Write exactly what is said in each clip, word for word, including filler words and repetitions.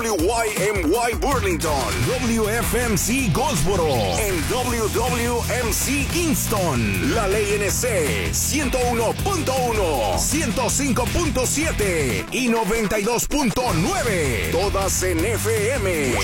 W Y M Y Burlington, W F M C Goldsboro, en W W M C Kingston. La Ley N C ciento uno punto uno, ciento cinco punto siete y noventa y dos punto nueve. Todas en F M.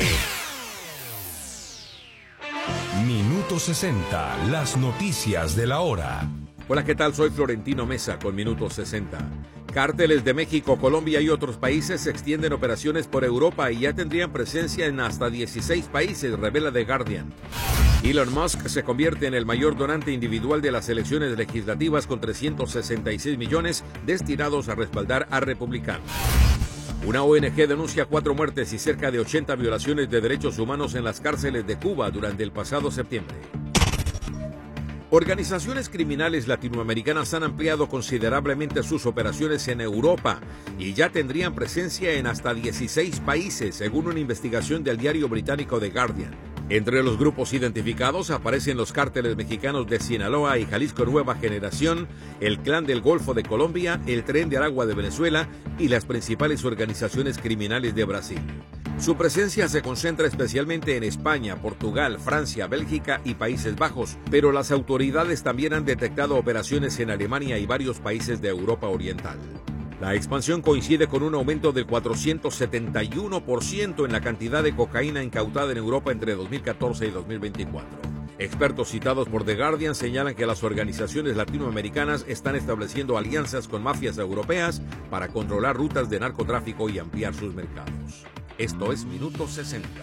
Minuto sesenta, las noticias de la hora. Hola, ¿qué tal? Soy Florentino Mesa con Minuto sesenta. Cárteles de México, Colombia y otros países extienden operaciones por Europa y ya tendrían presencia en hasta dieciséis países, revela The Guardian. Elon Musk se convierte en el mayor donante individual de las elecciones legislativas con trescientos sesenta y seis millones destinados a respaldar a republicanos. Una O N G denuncia cuatro muertes y cerca de ochenta violaciones de derechos humanos en las cárceles de Cuba durante el pasado septiembre. Organizaciones criminales latinoamericanas han ampliado considerablemente sus operaciones en Europa y ya tendrían presencia en hasta dieciséis países, según una investigación del diario británico The Guardian. Entre los grupos identificados aparecen los cárteles mexicanos de Sinaloa y Jalisco Nueva Generación, el Clan del Golfo de Colombia, el Tren de Aragua de Venezuela y las principales organizaciones criminales de Brasil. Su presencia se concentra especialmente en España, Portugal, Francia, Bélgica y Países Bajos, pero las autoridades también han detectado operaciones en Alemania y varios países de Europa Oriental. La expansión coincide con un aumento del cuatrocientos setenta y uno por ciento en la cantidad de cocaína incautada en Europa entre dos mil catorce y dos mil veinticuatro. Expertos citados por The Guardian señalan que las organizaciones latinoamericanas están estableciendo alianzas con mafias europeas para controlar rutas de narcotráfico y ampliar sus mercados. Esto es Minuto sesenta.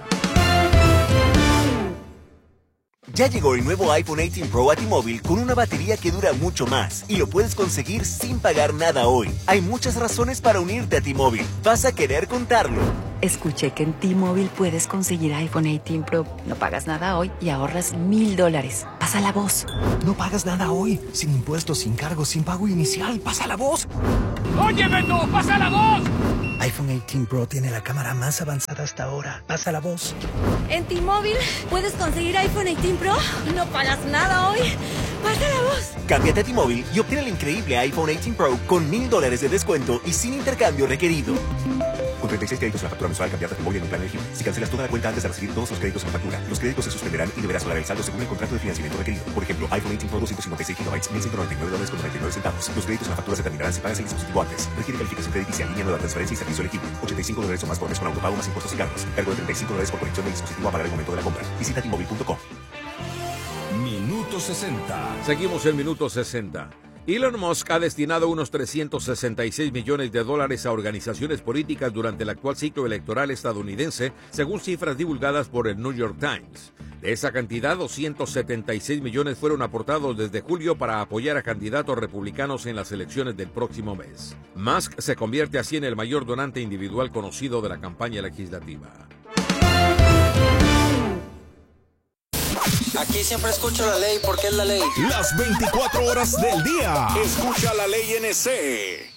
Ya llegó el nuevo iPhone dieciocho Pro a T-Mobile con una batería que dura mucho más y lo puedes conseguir sin pagar nada hoy. Hay muchas razones para unirte a T-Mobile. Vas a querer contarlo. Escuché que en T-Mobile puedes conseguir iPhone dieciocho Pro. No pagas nada hoy y ahorras mil dólares. Pasa la voz. No pagas nada hoy. Sin impuestos, sin cargos, sin pago inicial. Pasa la voz. ¡Óyeme tú! ¡Pasa la voz! iPhone dieciocho Pro tiene la cámara más avanzada hasta ahora. Pasa la voz. En T-Mobile puedes conseguir iPhone dieciocho Pro. No pagas nada hoy. Pasa la voz. Cámbiate a T-Mobile y obtén el increíble iPhone dieciocho Pro con mil dólares de descuento y sin intercambio requerido. Con treinta y seis créditos en la factura mensual, cambiarte a T-Mobile en un plan elegible. Si cancelas toda la cuenta antes de recibir todos los créditos en la factura, los créditos se suspenderán y deberás pagar el saldo según el contrato de financiamiento requerido. Por ejemplo, iPhone dieciocho Pro doscientos cincuenta y seis gigabytes, mil ciento noventa y nueve dólares con noventa y nueve centavos. Los créditos en la factura se terminarán si pagas el dispositivo antes. Requiere calificación crediticia, línea nueva, transferencia y servicio elegible. ochenta y cinco dólares o más por mes con autopago más impuestos y cargos. Cargo de treinta y cinco dólares por conexión del dispositivo a pagar el momento de la compra. Visita T Mobile punto com. Minuto sesenta. Seguimos en Minuto sesenta. Elon Musk ha destinado unos trescientos sesenta y seis millones de dólares a organizaciones políticas durante el actual ciclo electoral estadounidense, según cifras divulgadas por el New York Times. De esa cantidad, doscientos setenta y seis millones fueron aportados desde julio para apoyar a candidatos republicanos en las elecciones del próximo mes. Musk se convierte así en el mayor donante individual conocido de la campaña legislativa. Aquí siempre escucho la ley porque es la ley. Las veinticuatro horas del día. Escucha la Ley N C.